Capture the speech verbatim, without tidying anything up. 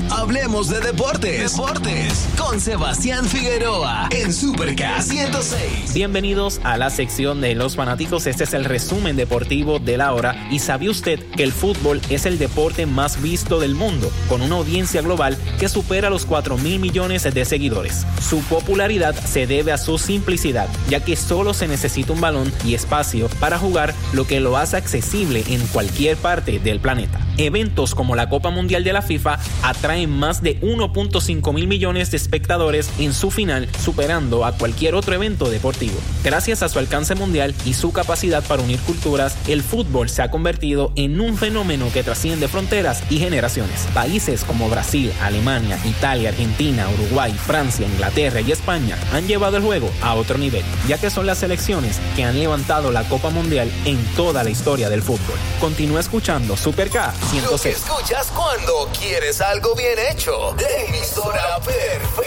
Hablemos de deportes. Deportes con Sebastián Figueroa en Super K ciento seis. Bienvenidos a la sección de los fanáticos. Este es el resumen deportivo de la hora. ¿Y sabía usted que el fútbol es el deporte más visto del mundo, con una audiencia global que supera los cuatro mil millones de seguidores? Su popularidad se debe a su simplicidad, ya que solo se necesita un balón y espacio para jugar, lo que lo hace accesible en cualquier parte del planeta. Eventos como la Copa Mundial de la FIFA atraen más de uno punto cinco mil millones de espectadores en su final, superando a cualquier otro evento deportivo. Gracias a su alcance mundial y su capacidad para unir culturas, el fútbol se ha convertido en un fenómeno que trasciende fronteras y generaciones. Países como Brasil, Alemania, Italia, Argentina, Uruguay, Francia, Inglaterra y España han llevado el juego a otro nivel, ya que son las selecciones que han levantado la Copa Mundial en toda la historia del fútbol. Continúa escuchando Super K ciento seis. Lo que escuchas cuando quieres algo bien hecho. De emisora perfecta.